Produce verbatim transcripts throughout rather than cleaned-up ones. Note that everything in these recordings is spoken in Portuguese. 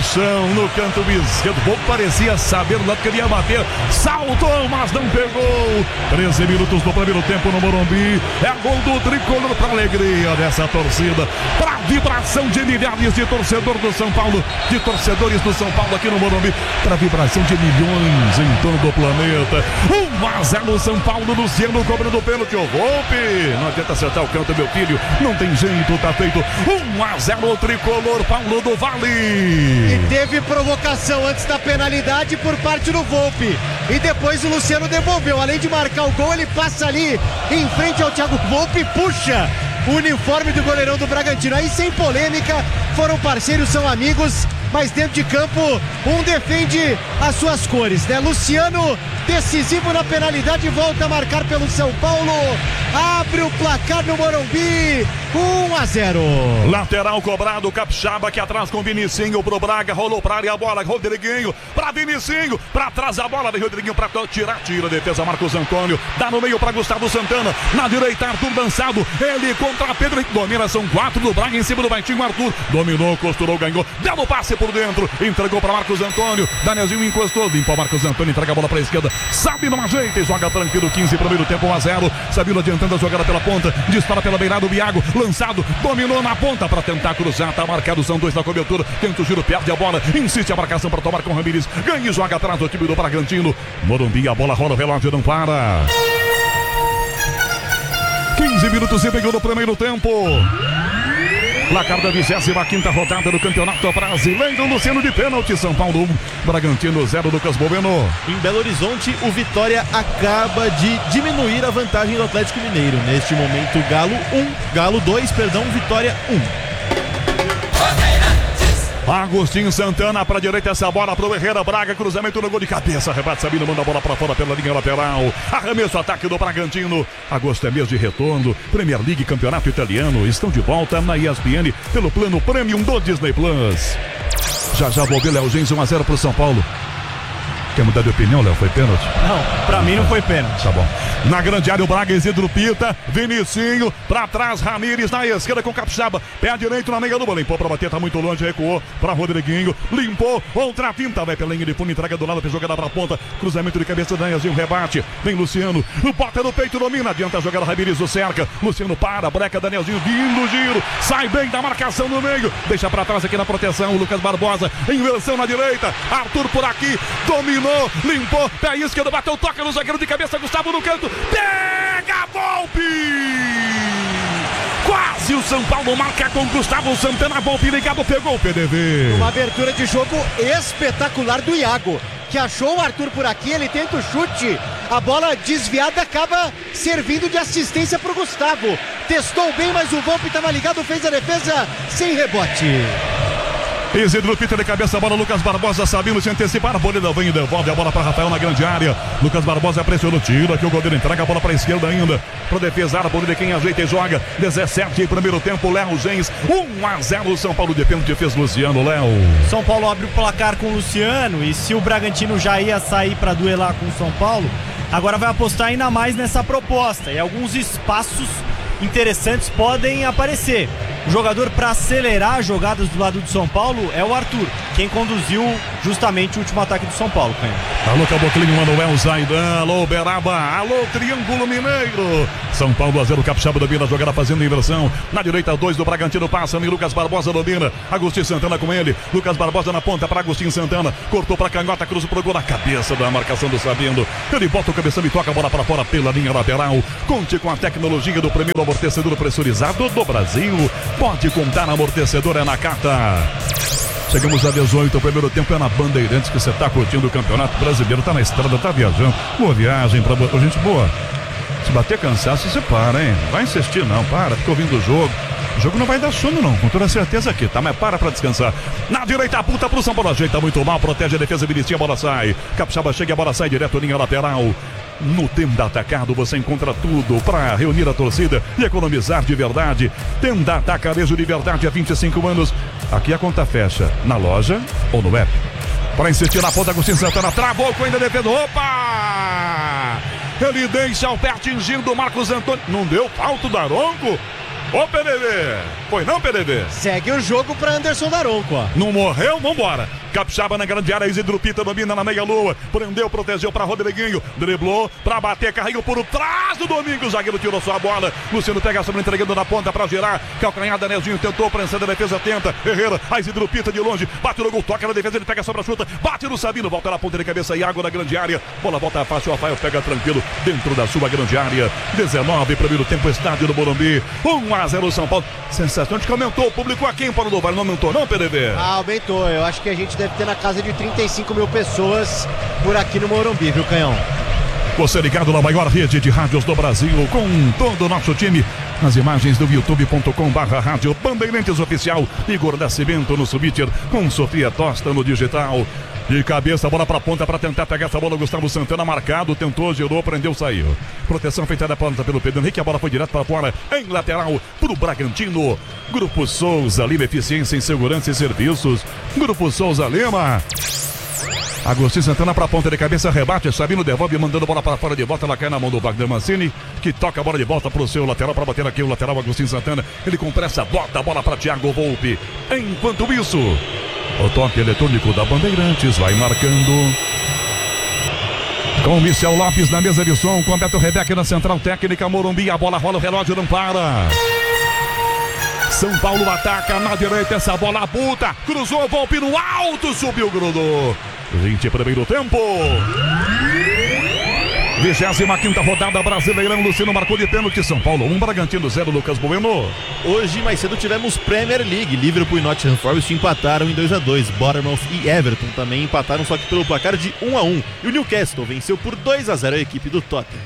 chão, no canto esquerdo. O Volpe parecia saber lá que ele ia bater. Saltou, mas não pegou. treze minutos do primeiro tempo no Morumbi. É gol do tricolor para alegria dessa torcida. Para vibração de milhares de torcedores do São Paulo. De torcedores do São Paulo aqui no Morumbi. Para vibração de milhões em todo o planeta. um a zero São Paulo. Luciano cobrando pênalti. O Volpe. Não adianta acertar o canto, meu filho. Não tem jeito, tá feito. um a zero o tricolor Paulo do Vale. E teve provocação antes da penalidade por parte do Volpe. E depois o Luciano devolveu. Além de marcar o gol, ele passa ali em frente ao Thiago Volpe e puxa o uniforme do goleirão do Bragantino. Aí sem polêmica, foram parceiros, são amigos, mas dentro de campo um defende as suas cores, né? Luciano, decisivo na penalidade, volta a marcar pelo São Paulo, abre o placar no Morumbi, um a zero. Lateral cobrado, Capixaba aqui atrás com Vinicinho pro Braga, rolou pra área a bola, Rodriguinho pra Vinicinho, pra trás a bola, vem Rodriguinho pra tirar, tira a defesa, Marcos Antônio, dá no meio pra Gustavo Santana, na direita Arthur dançado, ele contra Pedro, domina, são quatro do Braga em cima do Baitinho, Arthur, dominou, costurou, ganhou, deu no passe por dentro, entregou pra Marcos Antônio, Danielzinho encostou, limpou Marcos Antônio, entrega a bola pra esquerda, Sabino ajeita e joga tranquilo, quinze primeiro tempo, um a zero, Sabino adiantando a jogada pela ponta, dispara pela beirada, o Iago, lançado, dominou na ponta pra tentar cruzar, tá marcado, são dois na cobertura, tenta o giro, perde a bola, insiste a marcação pra tomar com Ramires, ganha e joga atrás do time do Bragantino, Morumbi, a bola rola, o relógio não para. quinze minutos e meio no primeiro tempo. Placar da vigésima quinta rodada do Campeonato Brasileiro. Luciano de pênalti. São Paulo um, Bragantino zero. Lucas Boveno. Em Belo Horizonte, o Vitória acaba de diminuir a vantagem do Atlético Mineiro. Neste momento, Galo um, Galo dois, perdão, Vitória um. Agostinho Santana para a direita, essa bola para o Herrera, Braga, cruzamento no gol de cabeça, rebate Sabino, manda a bola para fora pela linha lateral, arremesso, ataque do Bragantino. Agosto é mês de retorno, Premier League, Campeonato Italiano, estão de volta na E S P N pelo plano Premium do Disney Plus. Já já vou ver Léo Gens, um a zero para o São Paulo. Quer mudar de opinião, Léo? Foi pênalti? Não, pra mim não foi pênalti. Tá bom. Na grande área, o Braga, Isidro Pita, Vinicinho, pra trás, Ramires, na esquerda com Capixaba, pé direito na meia lua, limpou pra bater, tá muito longe, recuou pra Rodriguinho, limpou, outra finta, vai pela linha de fundo, entrega do lado, fez jogada pra ponta, cruzamento de cabeça, Danielzinho, rebate, vem Luciano, bota no peito, domina, adianta a jogada, Ramires, o cerca, Luciano para, breca, Danielzinho, vindo, giro, sai bem da marcação no meio, deixa pra trás aqui na proteção, Lucas Barbosa, inversão na direita, Arthur por aqui, dominou, limpou, pé esquerdo, bateu, toca no zagueiro de cabeça, Gustavo no canto, pega a Volpe! Quase o São Paulo marca com Gustavo Santana, Volpe ligado, pegou o P D V. Uma abertura de jogo espetacular do Iago, que achou o Arthur por aqui, ele tenta o chute, a bola desviada acaba servindo de assistência para o Gustavo. Testou bem, mas o Volpe estava ligado, fez a defesa sem rebote. Isidro Pita de cabeça, a bola, Lucas Barbosa, Sabino se antecipar, a bola vem e devolve a bola para Rafael na grande área. Lucas Barbosa pressionou, tira aqui o goleiro, entrega a bola para a esquerda ainda, para defesa, a bola de quem ajeita e joga, dezessete em primeiro tempo, Léo Gens, um a zero, São Paulo de pênalti, fez Luciano, Léo. São Paulo abre o placar com o Luciano, e se o Bragantino já ia sair para duelar com o São Paulo, agora vai apostar ainda mais nessa proposta, e alguns espaços interessantes podem aparecer. O jogador para acelerar as jogadas do lado do São Paulo é o Arthur, quem conduziu justamente o último ataque do São Paulo. Alô, Caboclinho, Manuel Zaidan, alô, Beraba, alô, Triângulo Mineiro. São Paulo a zero, Capixaba domina a jogada fazendo inversão. Na direita, dois do Bragantino passa, e Lucas Barbosa domina. Agostinho Santana com ele. Lucas Barbosa na ponta para Agostinho Santana. Cortou para canhota, cruza pro gol na cabeça da marcação do Sabino. Ele bota o cabeção e toca a bola para fora pela linha lateral. Conte com a tecnologia do primeiro amortecedor pressurizado do Brasil. Pode contar, amortecedor é na Cata. Chegamos a dezoito, o primeiro tempo é na Bandeirantes, que você tá curtindo o Campeonato Brasileiro, tá na estrada, tá viajando. Boa viagem pra gente, boa. Se bater cansaço, você para, hein? Não vai insistir não, para, fica ouvindo o jogo. O jogo não vai dar sono não, com toda certeza aqui, tá? Mas para pra descansar. Na direita, a puta pro São Paulo, ajeita muito mal, protege a defesa, Vinicinho, a bola sai. Capixaba chega, a bola sai direto, linha lateral. No Tenda Atacado você encontra tudo para reunir a torcida e economizar de verdade. Tenda Atacarejo de verdade há vinte e cinco anos. Aqui a conta fecha, na loja ou no app. Para insistir na ponta, Agostinho Santana travou com ainda defesa. Opa! Ele deixa o pé atingindo o Marcos Antônio. Não deu falta do Daronco? Ô P D V, foi não, P D V? Segue o jogo pra Anderson Daronco, ó. Não morreu? Vambora. Capixaba na grande área, Isidro Pita domina na meia-lua, prendeu, protegeu pra Rodriguinho, driblou pra bater, carregou por trás do Domingos, o zagueiro tirou sua bola, Luciano pega a sobra entregando na ponta pra girar, calcanhar, Danelzinho tentou, prensando a defesa, tenta, Herrera, a Isidro Pita de longe, bate no gol, toca na defesa, ele pega a sobra, chuta, bate no Sabino, volta na ponta de cabeça, Iago na grande área, bola volta fácil, o Rafael pega tranquilo, dentro da sua grande área, dezenove, primeiro tempo, estádio do Morumbi, um a zero São Paulo, sensação de que aumentou o público aqui em Paulo do Vale, não aumentou não, P D V? Ah, aumentou, eu acho que a gente deve ter na casa de trinta e cinco mil pessoas por aqui no Morumbi, viu, Canhão? Você ligado na maior rede de rádios do Brasil, com todo o nosso time, nas imagens do youtube ponto com barra rádio Bandeirantes Oficial, Igor Nascimento no Subiter, com Sofia Tosta no digital. De cabeça, bola pra ponta para tentar pegar essa bola. Gustavo Santana marcado, tentou, girou, prendeu, saiu. Proteção feita da ponta pelo Pedro Henrique. A bola foi direto para fora, em lateral, pro Bragantino. Grupo Souza Lima, eficiência em segurança e serviços. Grupo Souza Lima. Agostinho Santana para ponta de cabeça, rebate, Sabino devolve, mandando bola para fora de volta, ela cai na mão do Wagner Mancini, que toca a bola de volta para o seu lateral, para bater aqui o lateral, Agostinho Santana, ele com pressa, bota a bola para Thiago Volpe. Enquanto isso, o toque eletrônico da Bandeirantes vai marcando. Com Michel Lopes na mesa de som, com Beto Rebeca na central técnica, Morumbi, a bola rola, o relógio não para. São Paulo ataca na direita, essa bola puta, cruzou, Volpe no alto, subiu, grudou. vinte primeiro tempo. vigésima quinta rodada, Brasileirão, Luciano marcou de pênalti, São Paulo um, Bragantino zero, Lucas Bueno. Hoje, mais cedo, tivemos Premier League. Liverpool e Nottingham Forest empataram em dois a dois. Bournemouth e Everton também empataram, só que pelo placar de um a um. E o Newcastle venceu por dois a zero a equipe do Tottenham.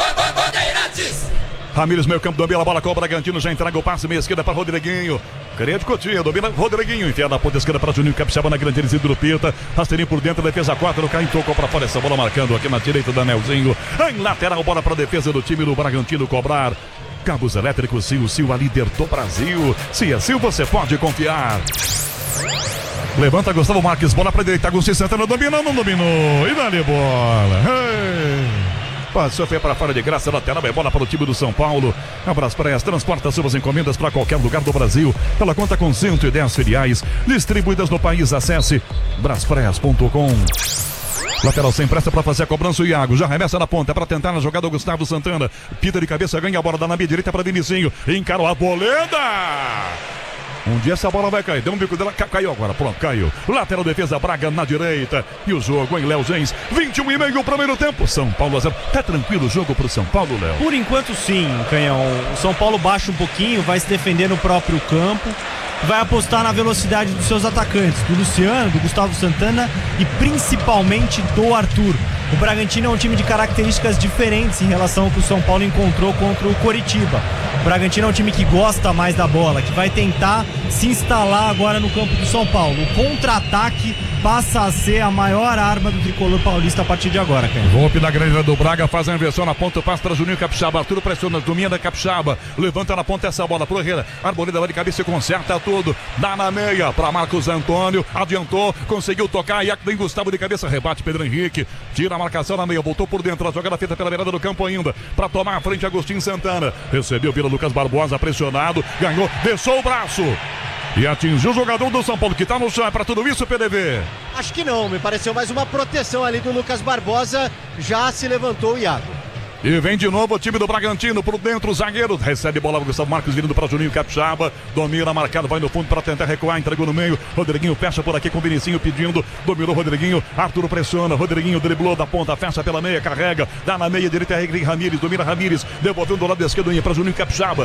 Ramires, meio campo, domina a bola com o Bragantino, já entrega o passe, meia esquerda para Rodriguinho. Crédito Coutinho, domina Rodriguinho, enfia na ponta esquerda para Juninho Capixaba na grande Isidro Pita. Rasteirinho por dentro, defesa quatro, Caim tocou para fora essa bola, marcando aqui na direita da Nelzinho. Em lateral, bola para a defesa do time do Bragantino cobrar. Cabos elétricos, Sil, Sil, a líder do Brasil. Se é Sil, você pode confiar. Levanta Gustavo Marques, bola para a direita, Agostinho Santana dominou, não dominou. E dá-lhe bola. Hey. Passou, foi para fora de graça, lateral, é bola para o time do São Paulo. A Braspraias transporta suas encomendas para qualquer lugar do Brasil. Ela conta com cento e dez filiais distribuídas no país. Acesse braspraias ponto com. Lateral sem pressa para fazer a cobrança, o Iago já arremessa na ponta para tentar na jogada o Gustavo Santana. Pita de cabeça, ganha a bola da na minha direita para Vinicinho. Encarou a boleda. Um dia essa bola vai cair, deu um bico dela, caiu agora, pronto, caiu. Lateral defesa, Braga na direita. E o jogo em Léo Gens, vinte e um e meio primeiro tempo. São Paulo a zero. Tá tranquilo o jogo pro São Paulo, Léo? Por enquanto sim, Canhão. O São Paulo baixa um pouquinho, vai se defender no próprio campo. Vai apostar na velocidade dos seus atacantes, do Luciano, do Gustavo Santana e principalmente do Arthur. O Bragantino é um time de características diferentes em relação ao que o São Paulo encontrou contra o Coritiba. O Bragantino é um time que gosta mais da bola, que vai tentar se instalar agora no campo do São Paulo. O contra-ataque passa a ser a maior arma do tricolor paulista a partir de agora, cara. Volpe na grande do Braga, faz a inversão na ponta, passa para Juninho Capixaba. Arthur pressiona, domina Capixaba, levanta na ponta essa bola pro Herrera. Arboleda vai de cabeça e conserta tudo. Dá na meia para Marcos Antônio, adiantou, conseguiu tocar. E vem Gustavo de cabeça, rebate Pedro Henrique, tira a marcação na meia, voltou por dentro. A jogada feita pela beirada do campo ainda, para tomar a frente Agostinho Santana. Recebeu pela Lucas Barbosa, pressionado, ganhou, deixou o braço. E atingiu o jogador do São Paulo que tá no chão. É pra tudo isso, P D V? Acho que não, me pareceu mais uma proteção ali do Lucas Barbosa. Já se levantou o Iago. E vem de novo o time do Bragantino por dentro, o zagueiro recebe bola, Gustavo Marques vindo para Juninho Capixaba, domina, marcado, vai no fundo para tentar recuar, entregou no meio, Rodriguinho fecha por aqui com o Vinicinho pedindo, dominou Rodriguinho, Arthur pressiona, Rodriguinho driblou da ponta, fecha pela meia, carrega, dá na meia direita, Ramires, domina Ramires, devolveu do lado esquerdo para Juninho Capixaba,